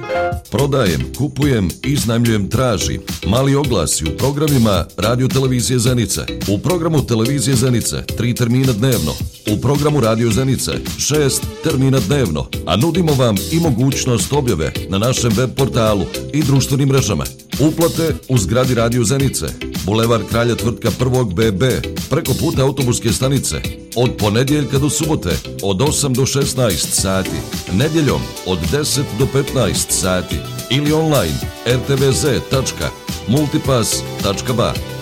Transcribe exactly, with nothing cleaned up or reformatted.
Prodajem, kupujem, iznajmljujem, tražim. Mali oglasi u programima Radio Televizije Zenice. U programu Televizije Zenice tri termina dnevno. U programu Radio Zenice šest termina dnevno. A nudimo vam i mogućnost objave na našem web portalu i društvenim mrežama. Uplate u zgradi Radio Zenice, Bulevar Kralja Tvrtka prvog B B, preko puta autobuske stanice, od ponedjeljka do subote, od osam do šesnaest sati, nedjeljom od deset do petnaest sati ili online r t v z tačka multipass tačka b a.